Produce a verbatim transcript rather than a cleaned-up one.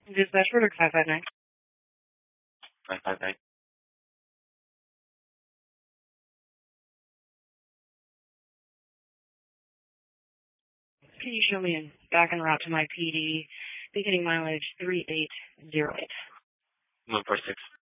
Dispatch Verdict five five nine. five five nine. Can you show me in back en route to my P D, beginning mileage three eight zero eight? one four six.